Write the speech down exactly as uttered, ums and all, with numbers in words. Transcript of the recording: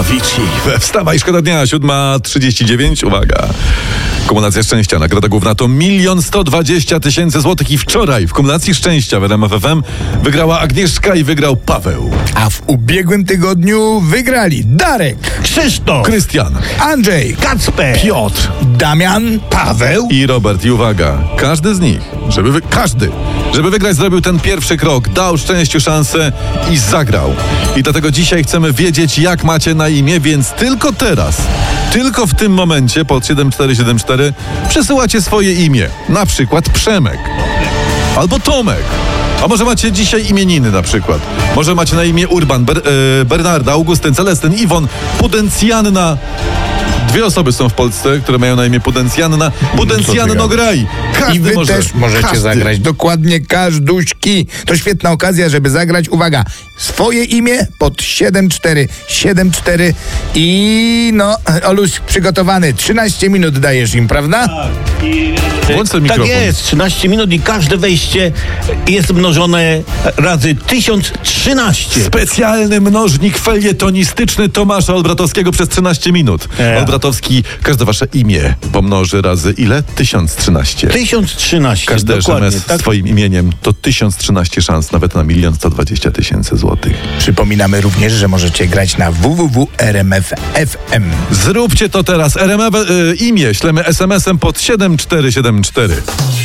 Avicii. Wstawaj, szkoda dnia, siódma trzydzieści dziewięć. Uwaga. Kumulacja szczęścia. Nagroda główna to milion sto dwadzieścia tysięcy złotych i wczoraj w kumulacji szczęścia w R M F F M wygrała Agnieszka i wygrał Paweł. A w ubiegłym tygodniu wygrali Darek, Krzysztof, Krystian, Andrzej, Kacper, Piotr, Damian, Paweł i Robert. I uwaga, każdy z nich, żeby wy... każdy, żeby wygrać, zrobił ten pierwszy krok, dał szczęściu szansę i zagrał. I dlatego dzisiaj chcemy wiedzieć, jak macie na imię, więc tylko teraz, tylko w tym momencie pod siedem cztery siedem cztery przesyłacie swoje imię. Na przykład Przemek albo Tomek. A może macie dzisiaj imieniny na przykład. Może macie na imię Urban, Ber, e, Bernarda, Augustyn, Celestyn, Iwon, Pudencjanna. Dwie osoby są w Polsce, które mają na imię Pudencjanna. Pudencjanno graj. Każdy i wy może. też możecie Każdy. zagrać. Dokładnie każduśki. To świetna okazja, żeby zagrać. Uwaga, swoje imię pod siedem cztery siedem cztery i no, Oluś przygotowany. trzynaście minut dajesz im, prawda? Włącz ten tak mikrofon. jest, trzynaście minut i każde wejście jest mnożone razy tysiąc trzynaście. Specjalny mnożnik felietonistyczny Tomasza Olbratowskiego przez trzynaście minut. E. Olbratowski, każde wasze imię pomnoży razy ile? tysiąc trzynaście. tysiąc trzynaście, Każdy dokładnie. S M S Tak? swoim imieniem to tysiąc trzynaście szans, nawet na milion sto dwadzieścia tysięcy złotych. Przypominamy również, że możecie grać na w w w kropka r m f kropka f m. Zróbcie to teraz. R M F y, imię ślemy es em esem pod siedem cztery siedem cztery.